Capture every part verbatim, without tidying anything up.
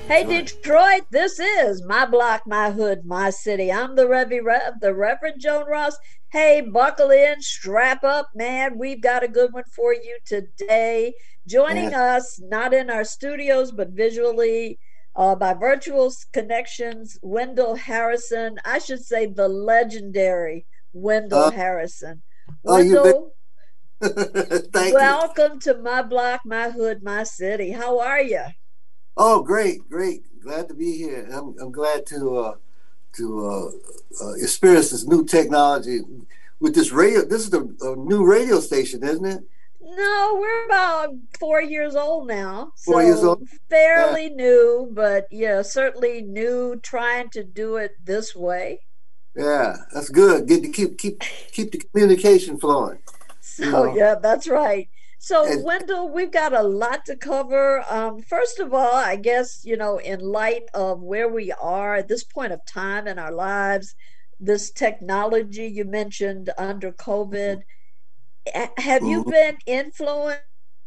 Hey That's right. Detroit, this is my block, my hood, my city. I'm the Revy Rev, the Reverend Joan Ross. Hey, buckle in, strap up, man. We've got a good one for you today. Joining And us, not in our studios, but visually uh, by virtual connections, Wendell Harrison. I should say the legendary Wendell uh, Harrison. oh, you Wendell, bet. Thank you. welcome to my block, my hood, my city. How are you? Oh, great, great. Glad to be here. I'm I'm glad to uh, to uh, uh, experience this new technology with this radio. This is a, a new radio station, isn't it? No, we're about four years old now, Four years old. so Yeah, fairly new, but yeah, certainly new trying to do it this way. yeah. That's good. Get to keep keep keep the communication flowing. You So know. yeah, that's right. So And Wendell, we've got a lot to cover. Um, first of all, I guess, you know, in light of where we are at this point of time in our lives, this technology you mentioned under COVID, a- have you mhm. been influenced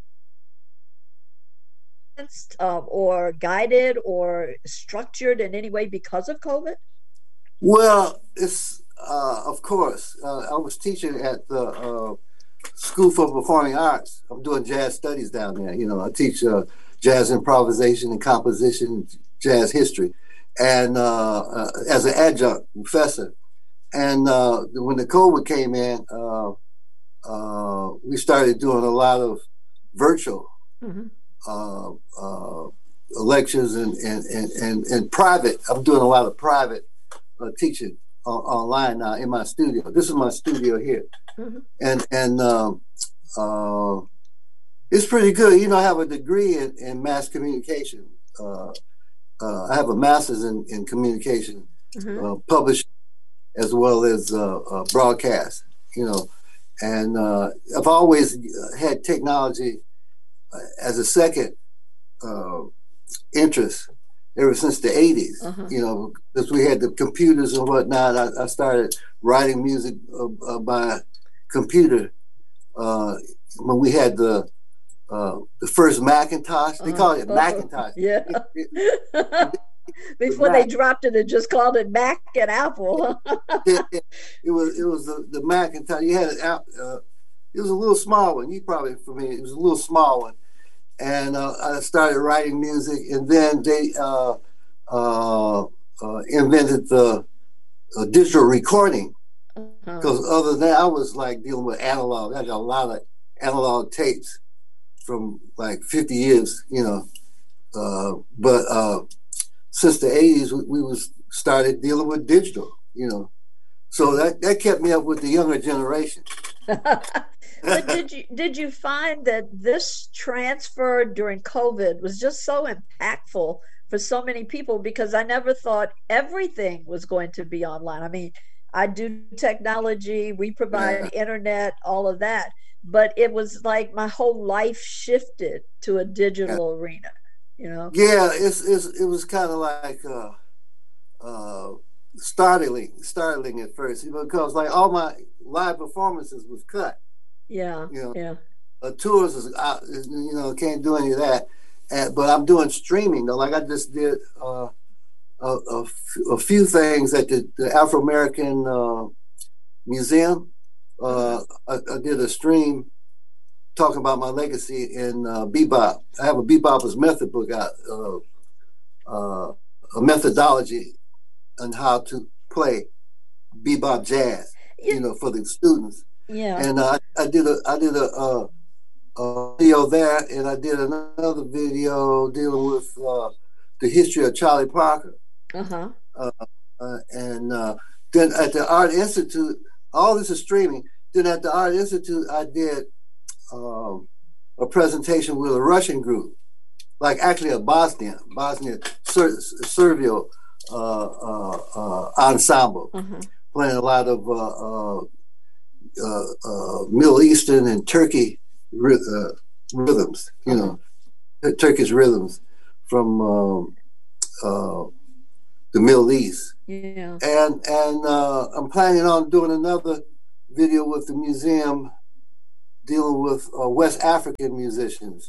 uh, or guided or structured in any way because of COVID? Well, it's uh, of course. Uh, I was teaching at the uh, School for Performing Arts. I'm doing jazz studies down there. You know, I teach uh, jazz improvisation and composition, jazz history, and uh, uh, as an adjunct professor. And uh, when the COVID came in, uh, uh, we started doing a lot of virtual Hmm. uh, uh, lectures and, and, and, and, and private. I'm doing a lot of private uh, teaching on, online now in my studio. This is my studio here, Hmm. and and um, uh, it's pretty good. You know, I have a degree in, in mass communication. Uh, uh, I have a master's in, in communication, Hmm. uh, published as well as uh, uh, broadcast. You know, and uh, I've always had technology uh, as a second uh, interest ever since the eighties. Uh-huh. You know, because we had the computers and whatnot. I, I started writing music uh, uh, by computer uh, when we had the uh, the first Macintosh. They Uh, call it Macintosh. yeah. It, it, it was Before they Mac. dropped it and just called it Mac and Apple. It, it, it was it was the, the Macintosh. You had it out. Uh, it was a little small one. You probably for me it was a little small one. And uh, I started writing music, and then they uh, uh, uh, invented the uh, digital recording. Uh-huh. Because other than that, I was like dealing with analog. I got a lot of analog tapes from like fifty years, you know. Uh, but uh, since the eighties, we, we was started dealing with digital, you know. So that, that kept me up with the younger generation. But did you did you find that this transfer during COVID was just so impactful for so many people because I never thought everything was going to be online. I mean, I do technology, we provide Yeah, internet, all of that, but it was like my whole life shifted to a yeah, digital arena, you know? yeah. It's, it's it was kind of like uh, uh, startling, startling at first, you know, because like all my live performances was cut. Yeah, You know, yeah. uh, tours is out, you know, can't do any of that. And, but I'm doing streaming though. Like I just did uh, a, a, a few things at the, the Afro American uh, Museum. Uh-huh. Uh, I, I did a stream talking about my legacy in uh, bebop. I have a bebopper's method book out, uh, uh, a methodology on how to play bebop jazz. Yeah, You know, for the students. yeah. And uh, I did a I did a, a, a video there, and I did another video dealing with uh, the history of Charlie Parker. Uh-huh. Uh, uh, and uh, then at the Art Institute, all this is streaming. Then at the Art Institute, I did um, a presentation with a Russian group, like actually a Bosnian, Bosnian Ser- Servio uh, uh, uh, ensemble, Uh-huh. playing a lot of uh, uh, uh, uh, Middle Eastern and Turkey uh, rhythms, you Uh-huh. know, Turkish rhythms from um, uh, the Middle East. Yeah. And and uh, I'm planning on doing another video with the museum dealing with uh, West African musicians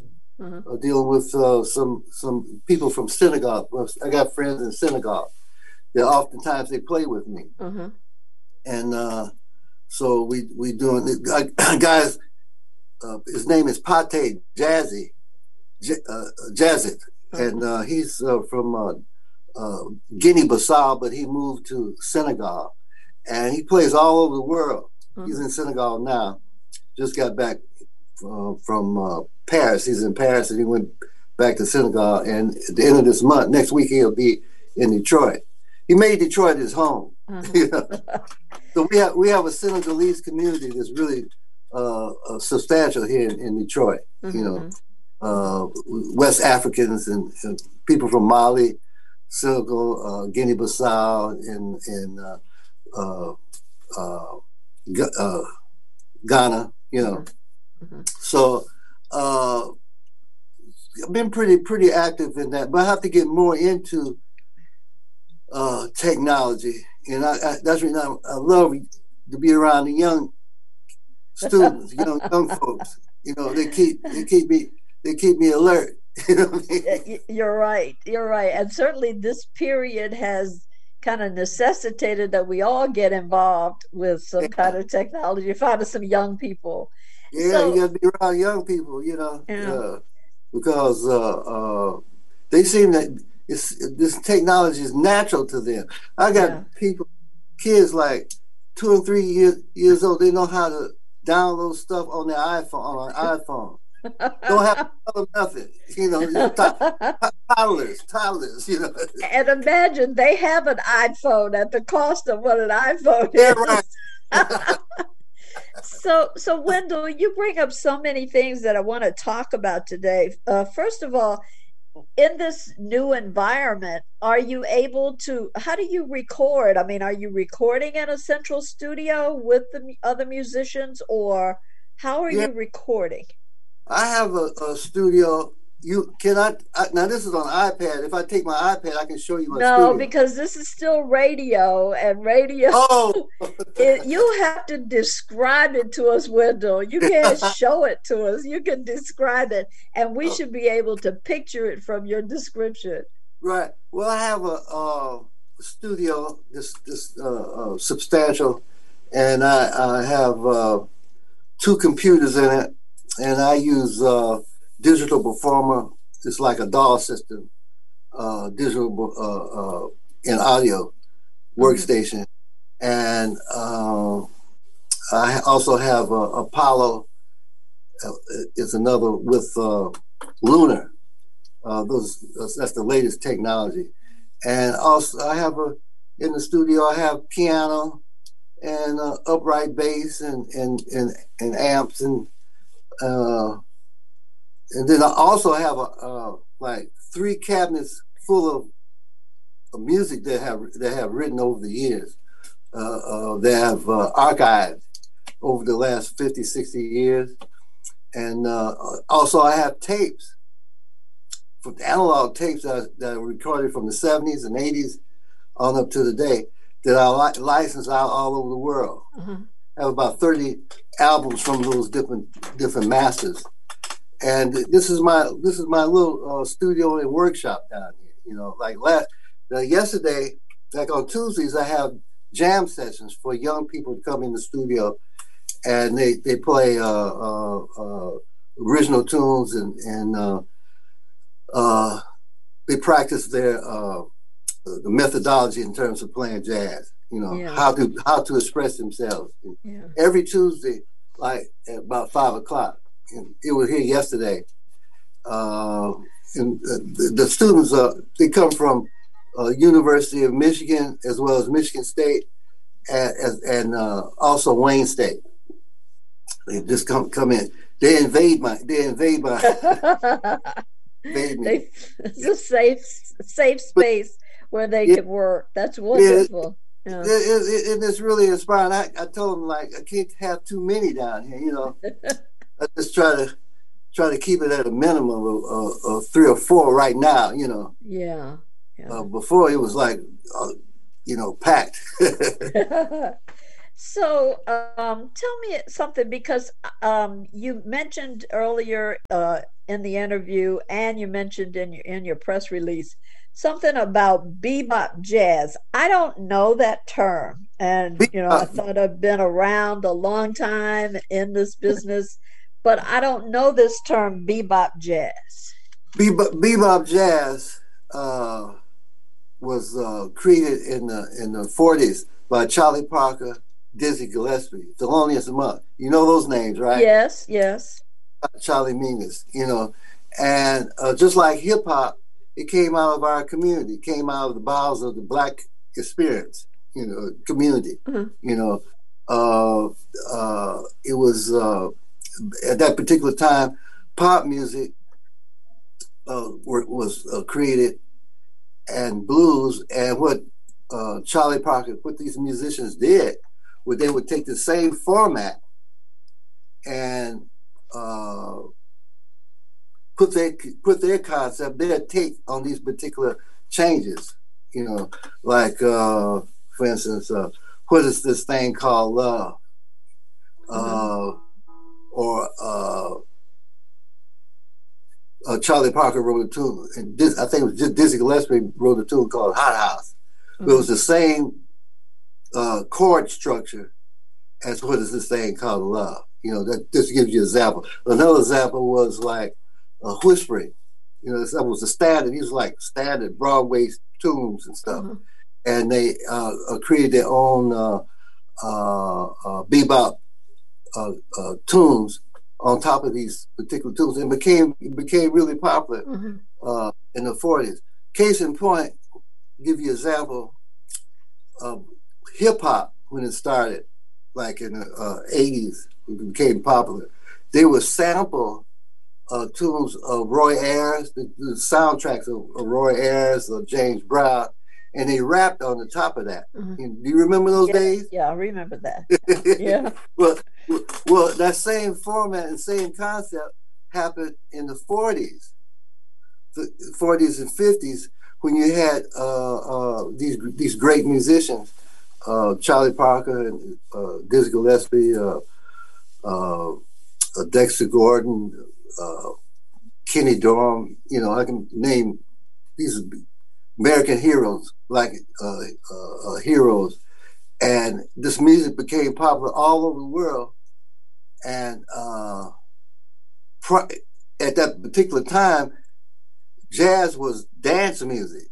Uh-huh. uh, dealing with uh, some some people from Senegal. Well, I got friends in Senegal. That oftentimes they play with me, Uh-huh. and uh, so we we doing uh, guys. Uh, his name is Pate Jazzy, J- uh, Jazzit, Uh-huh. and uh, he's uh, from uh, uh, Guinea-Bissau, but he moved to Senegal, and he plays all over the world. Uh-huh. He's in Senegal now. Just got back uh, from uh, Paris. He's in Paris, and he went back to Senegal. And at the end of this month, next week, he'll be in Detroit. He made Detroit his home. Uh-huh. You know? So we have we have a Senegalese community that's really uh, uh, substantial here in, in Detroit. Uh-huh. You know, uh, West Africans and, and people from Mali, Senegal, uh, Guinea-Bissau, and and uh, uh, uh, uh, Ghana. You know, uh-huh. so uh, I've been pretty pretty active in that, but I have to get more into uh, technology, and I, I, that's the reason I, I love to be around the young students, young young folks. You know, they keep they keep me they keep me alert. You know what I mean? You're right. You're right, and certainly this period has kind of necessitated that we all get involved with some kind of technology. Find some young people. Yeah, so, you got to be around young people, you know, yeah. uh, because uh, uh, they seem that it's, this technology is natural to them. I got yeah. people, kids like two and three years years old. They know how to download stuff on their iPhone on an iPhone. Don't have to tell them nothing, you know. To- toddlers, toddlers, you know. And imagine they have an iPhone at the cost of what an iPhone Yeah, is. right. so, so Wendell, you bring up so many things that I want to talk about today. Uh, first of all, in this new environment, are you able to? How do you record? I mean, are you recording in a central studio with the other musicians, or how are Yeah. you recording? I have a, a studio. You cannot I, now. This is on iPad. If I take my iPad, I can show you my No, studio. because this is still radio, and radio. Oh, it, you have to describe it to us, Wendell. You can't show it to us. You can describe it, and we oh. should be able to picture it from your description. Right. Well, I have a, uh studio. This this uh, uh, substantial, and I, I have uh, two computers in it, and I use uh, Digital Performer. It's like a D A W system, uh, digital uh, uh, and audio workstation, mm-hmm. and uh, I also have uh, Apollo. Uh, it's another with uh, Lunar. Uh, those that's the latest technology, and also I have a in the studio. I have piano and uh, upright bass and and and, and amps and. Uh, And then I also have a uh, like three cabinets full of, of music that have that have written over the years. Uh, uh, they have uh, archived over the last fifty, sixty years. And uh, also I have tapes, from analog tapes that, that were recorded from the seventies and eighties on up to the day that I li- license out all over the world. Uh-huh. I have about thirty albums from those different different masters. And this is my this is my little uh, studio and workshop down here. You know, like last uh, yesterday, like on Tuesdays, I have jam sessions for young people to come in the studio, and they they play uh, uh, uh, original tunes and and uh, uh, they practice their uh, the methodology in terms of playing jazz. You know, Yeah. how to how to express themselves. Yeah. Every Tuesday, like at about five o'clock. It was here yesterday, uh, and the, the students uh, they come from uh, University of Michigan as well as Michigan State, and, and uh, also Wayne State. They just come come in. They invade my. They invade my. invade me. They, it's a safe safe space but, where they yeah, can work. That's wonderful. Yeah, it, it, it, and it's really inspiring. I, I told them like I can't have too many down here. You know. I just try to try to keep it at a minimum of, of, of three or four right now. You know. Yeah. yeah. Uh, before it was like, uh, you know, packed. So, um, tell me something because um, you mentioned earlier uh, in the interview, and you mentioned in your in your press release something about bebop jazz. I don't know that term, and you know, I Bebop, thought I've been around a long time in this business, but I don't know this term bebop jazz. bebop, bebop jazz uh, was uh, created in the in the forties by Charlie Parker, Dizzy Gillespie, Thelonious Monk. You know those names, right? Yes, yes. Charlie Mingus, you know, and uh, just like hip hop, it came out of our community, it came out of the bowels of the Black experience, you know, community, Uh-huh. you know. Uh, uh, it was uh, at that particular time, pop music uh, were, was uh, created, and blues, and what uh, Charlie Parker, what these musicians did, was they would take the same format and uh, put their put their concept, their take on these particular changes. You know, like uh, for instance, uh, what is this thing called love? Mm-hmm. Uh, or uh, uh, Charlie Parker wrote a tune, and this, I think it was just Dizzy Gillespie wrote a tune called Hot House. Mm-hmm. It was the same uh, chord structure as what is this thing called love. You know, that just gives you an example. Another example was like uh, whispering. You know, that was the standard. These were like standard Broadway tunes and stuff. Mm-hmm. And they uh, uh, created their own uh, uh, uh, bebop uh, uh, tunes on top of these particular tunes, and became it became really popular Mm-hmm. uh, in the forties. Case in point, give you an example of hip hop when it started, like in the uh, eighties, it became popular. They would sample uh, tunes of Roy Ayers, the, the soundtracks of, of Roy Ayers or James Brown, and they rapped on the top of that. Mm-hmm. You- Do you remember those Yeah, days? yeah, I remember that. Yeah. well, well, that same format and same concept happened in the forties, the forties and fifties, when you had uh, uh, these these great musicians, uh, Charlie Parker and uh, Dizzy Gillespie, uh, uh, uh, Dexter Gordon, uh, Kenny Dorham. You know, I can name these American heroes, like uh, uh, uh, heroes. And this music became popular all over the world. And uh, pr- at that particular time, jazz was dance music.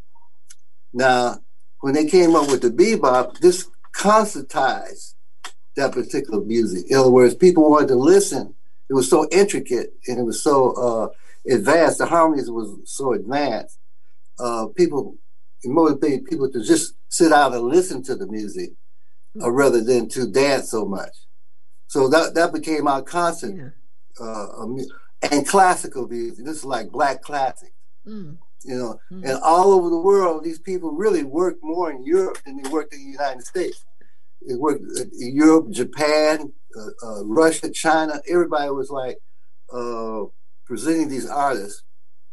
Now, when they came up with the bebop, this concertized that particular music. In other words, people wanted to listen. It was so intricate and it was so uh, advanced. The harmonies was so advanced. Uh, people, it motivated people to just sit down and listen to the music uh, rather than to dance so much. So that that became our concept. Yeah. Uh, and classical music. This is like black classic. Mm. You know, Mm. and all over the world, these people really worked more in Europe than they worked in the United States. They worked in Europe, Japan, uh, uh, Russia, China. Everybody was like uh, presenting these artists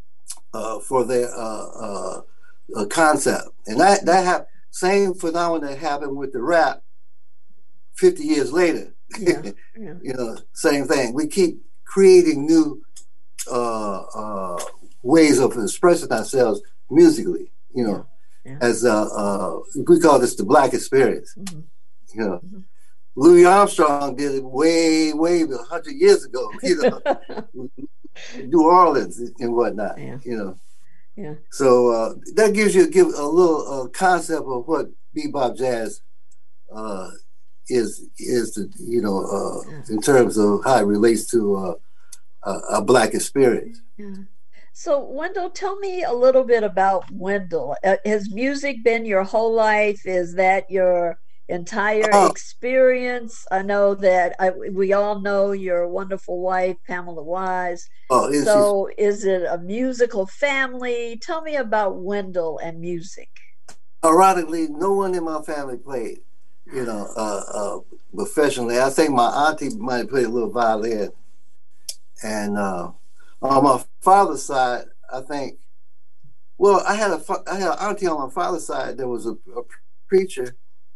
uh, for their uh, uh, uh, concept, and that that hap- same phenomenon that happened with the rap fifty years later. Yeah. Yeah. You know, same thing. We keep creating new uh, uh, ways of expressing ourselves musically. You know, Yeah. Yeah. as uh, uh, we call this the Black experience. Mhm. You know, Mhm. Louis Armstrong did it way, way a hundred years ago. You know, New Orleans and whatnot. Yeah. You know, Yeah. so uh, that gives you give a little uh, concept of what bebop jazz uh, is is the, you know uh, Yeah. in terms of how it relates to uh, a, a Black experience. Yeah. So, Wendell, tell me a little bit about Wendell. Uh, has music been your whole life? Is that your entire Oh, experience? I know that I, we all know your wonderful wife, Pamela Wise. oh, it's, it's, So, is it a musical family? Tell me about Wendell and music. ironically, no one in my family played, you know, uh, uh, professionally. I think my auntie might have played a little violin, and uh, on my father's side, I think. Well, I had a fa- I had an auntie on my father's side that was a, a preacher,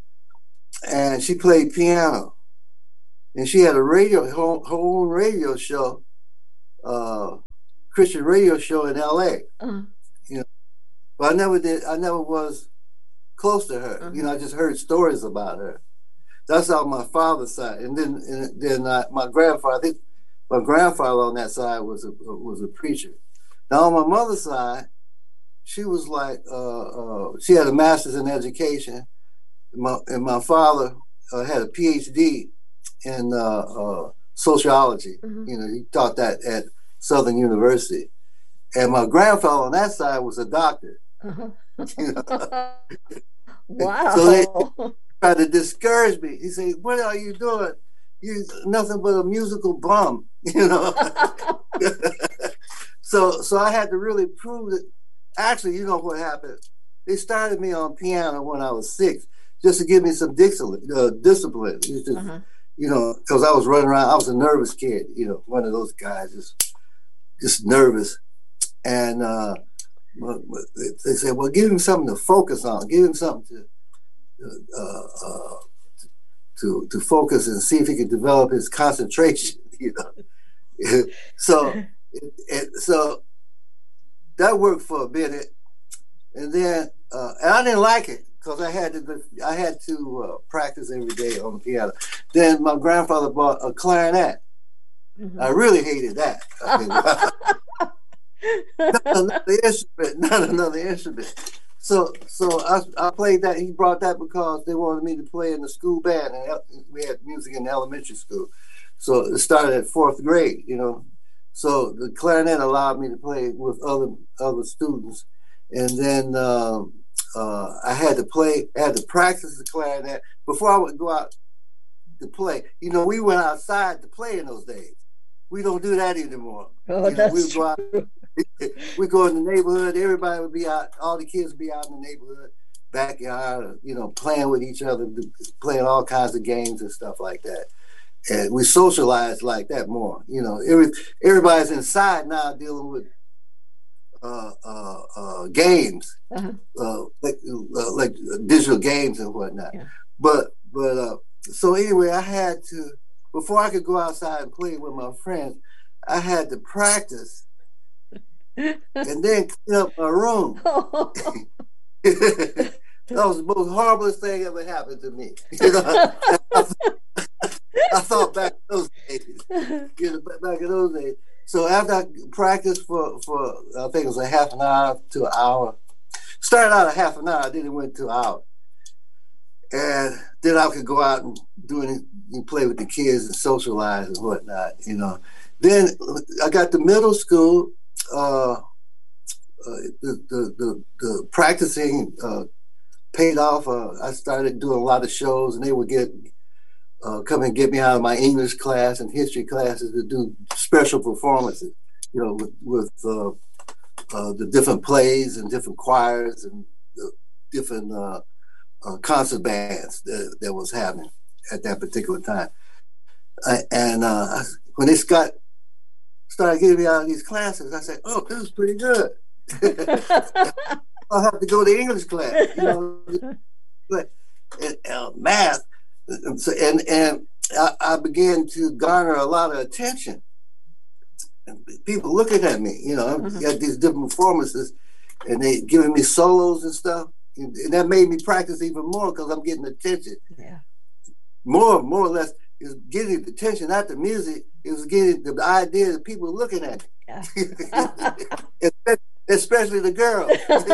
and she played piano, and she had a radio her, her own radio show uh, Christian radio show in L A. Uh-huh. You know, but I never did. I never was close to her. Uh-huh. You know, I just heard stories about her. That's on my father's side, and then and then I, my grandfather. I think my grandfather on that side was a was a preacher. Now on my mother's side, she was like uh, uh, she had a master's in education, and my, and my father uh, had a P H D in uh, uh, sociology. Mm-hmm. You know, he taught that at Southern University, and my grandfather on that side was a doctor. Uh-huh. You know? Wow. So they tried to discourage me. He said, "What are you doing? You nothing but a musical bum," you know. so so I had to really prove that. Actually, you know what happened? They started me on piano when I was six, just to give me some discipline. Uh, discipline. Just, uh-huh. You know, because I was running around. I was a nervous kid. You know, one of those guys, just just nervous. And uh, they said, "Well, give him something to focus on. Give him something to uh, uh, to to focus and see if he can develop his concentration." You know, so it, it, so. That worked for a minute, and then uh, and I didn't like it because I had to I had to uh, practice every day on the piano. Then my grandfather bought a clarinet. Mm-hmm. I really hated that. Not another instrument, not another instrument. So so I, I played that. He brought that because they wanted me to play in the school band, and we had music in elementary school. So it started at fourth grade, you know. So the clarinet allowed me to play with other other students, and then uh, uh, I had to play, I had to practice the clarinet before I would go out to play. You know, we went outside to play in those days. We don't do that anymore. Oh, you know, that's we go out, true. we go in the neighborhood. Everybody would be out. All the kids would be out in the neighborhood, backyard, you know, playing with each other, playing all kinds of games and stuff like that. And we socialize like that more, you know. Every everybody's inside now dealing with uh, uh, uh, games, uh-huh. uh, like uh, like digital games and whatnot. Yeah. But but uh, so anyway, I had to before I could go outside and play with my friends, I had to practice and then clean up my room. That was the most horriblest thing ever happened to me. You know. I thought back in those days, you know, back in those days. So after I practiced for, for I think it was a half an hour to an hour. Started out a half an hour, then it went to an hour. And then I could go out and do any, and play with the kids and socialize and whatnot, you know. Then I got to middle school. Uh, uh, the, the, the, the practicing uh, paid off. Uh, I started doing a lot of shows, and they would get Uh, come and get me out of my English class and history classes to do special performances, you know, with, with uh, uh, the different plays and different choirs and the different uh, uh, concert bands that, that was happening at that particular time. I, and uh, when they got, started getting me out of these classes, I said, "Oh, this is pretty good." I'll have to go to English class, you know, but and, uh, math. And and I, I began to garner a lot of attention. And people looking at me, you know, mm-hmm. at these different performances, and they giving me solos and stuff. And, and that made me practice even more because I'm getting attention. Yeah. More, more or less, it was getting attention, not the music. It was getting the idea that people were looking at me. Yeah. Especially the girls.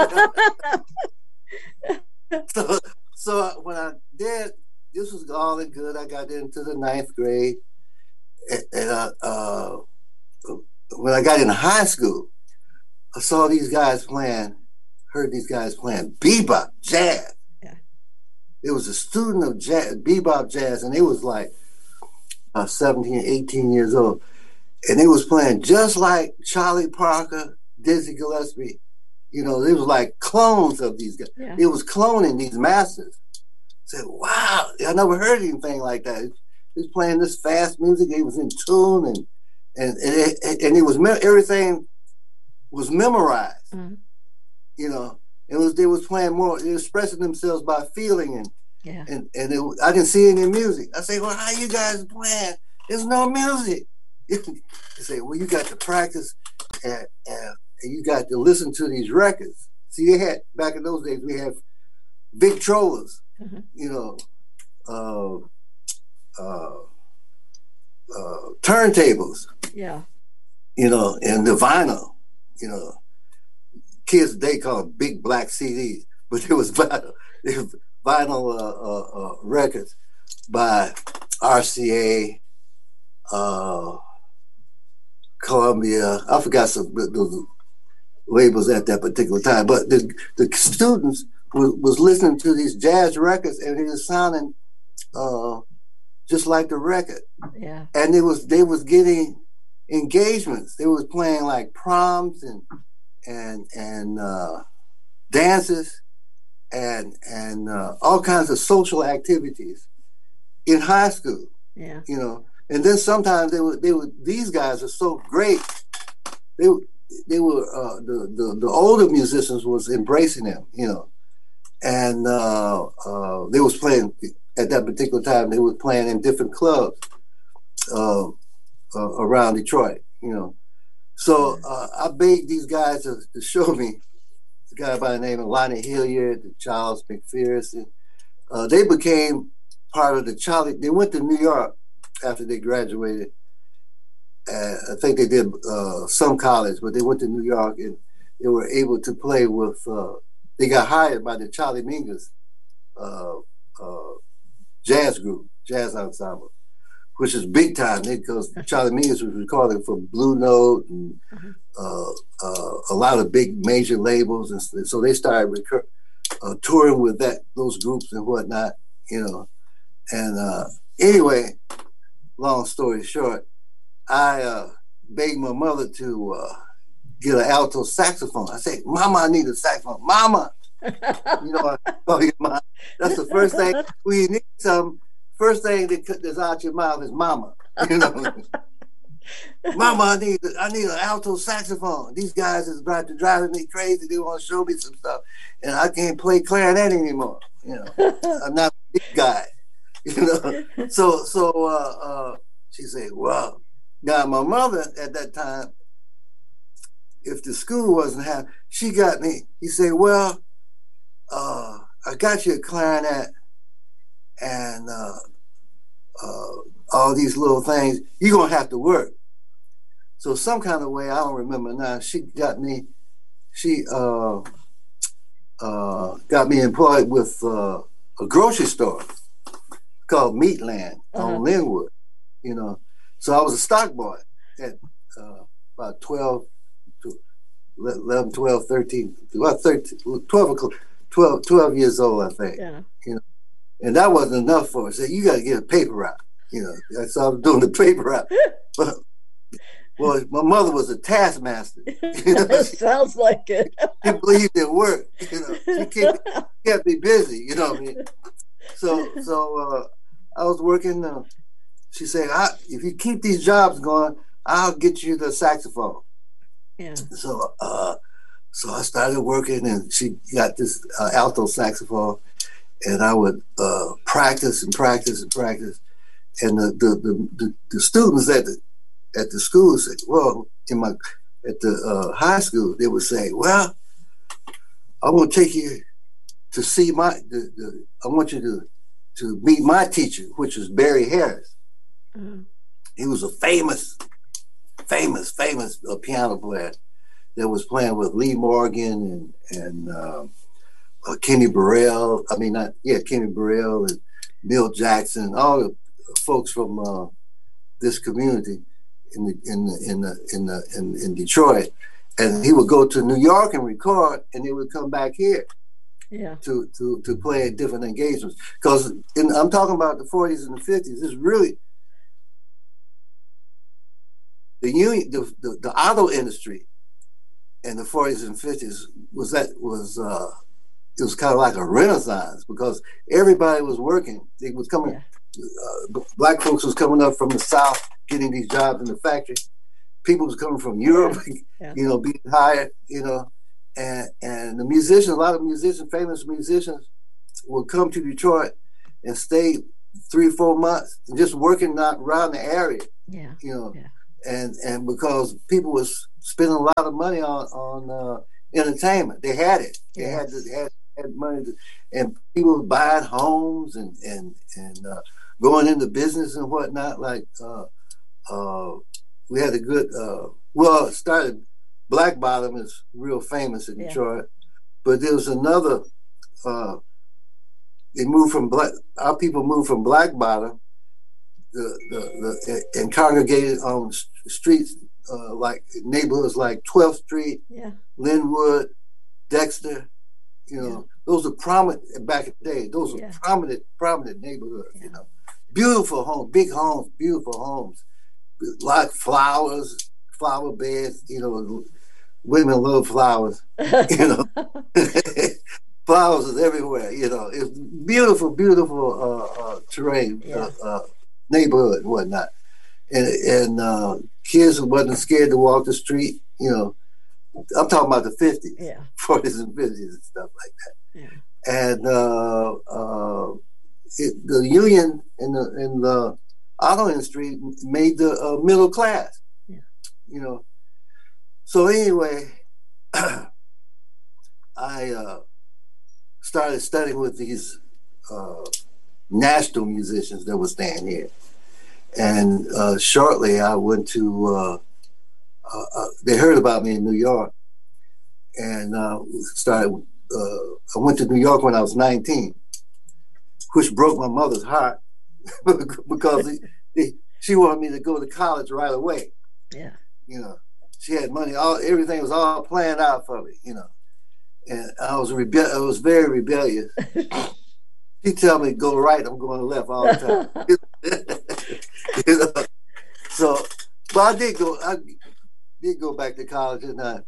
so, so when I did. This was all in good. I got into the ninth grade, and, and uh, uh, when I got into high school, I saw these guys playing, heard these guys playing bebop jazz. Yeah. It was a student of jazz, bebop jazz, and it was like uh, seventeen, eighteen years old, and they was playing just like Charlie Parker, Dizzy Gillespie. You know, they was like clones of these guys. Yeah. It was cloning these masters. I said, "Wow, I never heard anything like that." He was playing this fast music. It was in tune, and and and it, and it was everything was memorized. Mm-hmm. You know, it was they was playing more, they were expressing themselves by feeling, and yeah, and and it, I didn't see any music. I say, "Well, how you guys playing? There's no music." They say, "Well, you got to practice and, and you got to listen to these records. See, they had back in those days we had Victrolas, mm-hmm. you know, uh, uh, uh, turntables, yeah, you know, and the vinyl, you know, kids today call them big black C Ds, but it was vinyl, it was vinyl uh, uh, uh, records by R C A, uh, Columbia. I forgot some those labels at that particular time, but the the students was, was listening to these jazz records, and it was sounding uh, just like the record. Yeah, and it was they was getting engagements. They was playing like proms and and and uh, dances and and uh, all kinds of social activities in high school. Yeah, you know. And then sometimes they would they would these guys are so great. They they were uh, the, the the older musicians was embracing them, you know, and uh, uh, they was playing at that particular time. They were playing in different clubs uh, uh, around Detroit, you know. So uh, I begged these guys to, to show me a guy by the name of Lonnie Hilliard, Charles McPherson. Uh, they became part of the Charlie. They went to New York after they graduated. Uh, I think they did uh, some college, but they went to New York and they were able to play with, uh, they got hired by the Charlie Mingus uh, uh, jazz group, jazz ensemble, which is big time because Charlie Mingus was recording for Blue Note and uh, uh, a lot of big major labels. And so they started recur- uh, touring with that those groups and whatnot, you know. And uh, anyway, long story short, I uh, begged my mother to uh, get an alto saxophone. I said, "Mama, I need a saxophone." "Mama," you know, oh, your mom. That's the first thing. When you need something, first thing that that's out your mouth is "Mama." You know, "Mama, I need I need an alto saxophone. These guys is about to driving me crazy. They want to show me some stuff, and I can't play clarinet anymore. You know, I'm not a big guy." You know, so so uh, uh, she said, "Well, now my mother at that time, if the school wasn't having, she got me." He said, "Well, uh, I got you a clarinet and uh, uh, all these little things. You're gonna have to work." So some kind of way, I don't remember now. She got me. She uh, uh, got me employed with uh, a grocery store called Meatland uh-huh. on Linwood, you know. So I was a stock boy at uh, about twelve, eleven, twelve, thirteen, about thirteen, twelve, twelve, twelve years old, I think. Yeah. You know, and that wasn't enough for us. So you got to get a paper route, you know. So I was doing the paper route. But, well, my mother was a taskmaster. You know? It sounds like it. She believed in work, you know. She kept, kept me busy, you know what I mean? So, so uh, I was working. Uh, she said, I, "If you keep these jobs going, I'll get you the saxophone." Yeah. So, uh, so I started working, and she got this uh, alto saxophone, and I would uh, practice and practice and practice. And the the the, the, the students at the at the school said, "Well, in my at the uh, high school, they would say, well, I want to take you to see my, the, the, I want you to, to meet my teacher," which was Barry Harris. Mm-hmm. He was a famous, famous, famous uh, piano player that was playing with Lee Morgan and, and um, uh, Kenny Burrell. I mean, not, yeah, Kenny Burrell and Bill Jackson, all the folks from uh, this community in the, in the, in the, in the, in, in Detroit. And he would go to New York and record, and he would come back here. Yeah. To, to to play at different engagements, because I'm talking about the forties and the fifties. It's really the union, the, the, the auto industry in the forties and fifties was that was uh, it was kind of like a renaissance because everybody was working. They was coming, yeah. uh, black folks was coming up from the South getting these jobs in the factory. People was coming from Europe, yeah. Yeah. you know, being hired, you know. And and the musicians, a lot of musicians, famous musicians, would come to Detroit and stay three, four months and just working not around the area. Yeah. You know, yeah. and and because people was spending a lot of money on on uh, entertainment, they had it. They Yes. had to, had had money, to, and people buying homes and and and uh, going into business and whatnot. Like uh, uh, we had a good. Uh, well, it started. Black Bottom is real famous in Yeah. Detroit, but there was another. Uh, they moved from black. Our people moved from Black Bottom, the, the, the and congregated on s- streets uh, like neighborhoods like twelfth Street, Yeah. Linwood, Dexter. You know, those are prominent back in the day. Those are Yeah. prominent, prominent neighborhoods. Yeah. You know, beautiful homes, big homes, beautiful homes, like flowers, flower beds. You know, women love flowers. You know, flowers is everywhere. You know, it's beautiful, beautiful uh, uh, terrain, Yeah. uh, uh, neighborhood and whatnot, and and uh, kids wasn't scared to walk the street. You know, I'm talking about the fifties, Yeah. forties and fifties and stuff like that. Yeah. And uh, uh, it, the union in the in the auto industry made the uh, middle class. Yeah. You know. So anyway, I uh, started studying with these uh, national musicians that were staying here, and uh, shortly I went to. Uh, uh, uh, they heard about me in New York, and uh, started. Uh, I went to New York when I was nineteen, which broke my mother's heart because he, he, she wanted me to go to college right away. Yeah. You know, she had money. All everything was all planned out for me. You know, and I was rebe- I was very rebellious. She tell me go right, I'm going left all the time. You know? So, but I did go. I did go back to college, and I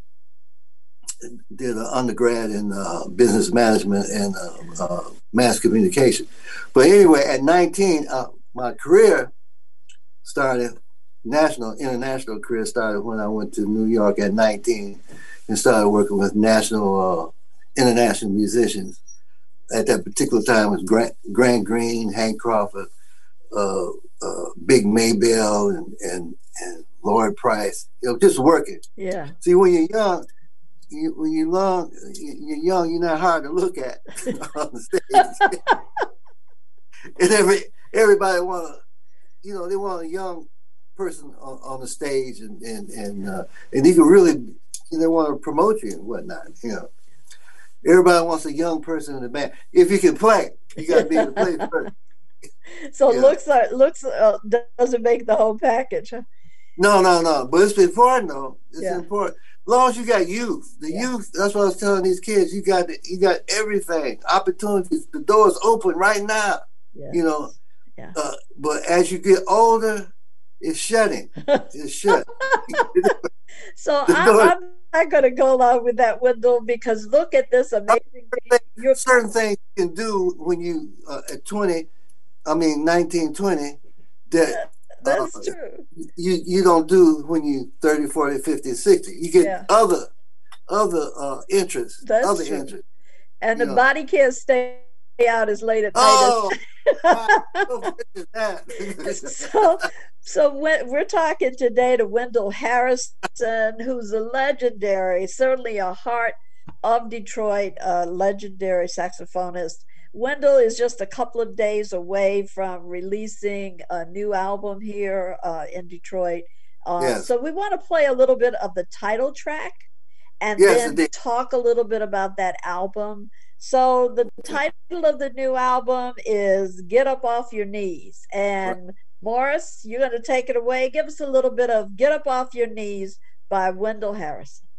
did an undergrad in uh, business management and uh, uh, mass communication. But anyway, at nineteen, uh, my career started. National, international career started when I went to New York at nineteen and started working with national, uh, international musicians. At that particular time, it was Grant, Grant Green, Hank Crawford, uh, uh, Big Maybell, and, and and Lloyd Price. You know, just working. Yeah. See, when you're young, you, when you're young, you're young, you're not hard to look at on the stage. And every everybody want to, you know, they want a young person on, on the stage, and and and uh, and you can really, they want to promote you and whatnot. You know, everybody wants a young person in the band. If you can play, you got to be able to play first. So Yeah. looks like looks uh, doesn't make the whole package. Huh? No, no, no. But it's important though. It's Yeah. important. As long as you got youth, the Yeah. youth. That's what I was telling these kids. You got you got everything, opportunities. The door's open right now. Yeah. You know. Yeah. Uh, but as you get older, it's shutting. It's shut. So The I, door- I'm not going to go along with that, Wendell, because look at this amazing thing. You're Certain things you can do when you uh, at twenty, I mean nineteen, twenty, that That's uh, true. you you don't do when you thirty, forty, fifty, sixty. You get Yeah. other other uh, interests, That's other true. interests. And you the know. body can't stay out as late at night. Oh, as- wow. Don't mention that. so so when, we're talking today to Wendell Harrison, who's a legendary, certainly a heart of Detroit, uh, legendary saxophonist. Wendell is just a couple of days away from releasing a new album here uh, in Detroit. Uh, Yes. So we want to play a little bit of the title track and Yes, then indeed. talk a little bit about that album. So the title of the new album is Get Up Off Your Knees. And Morris, you're going to take it away. Give us a little bit of Get Up Off Your Knees by Wendell Harrison.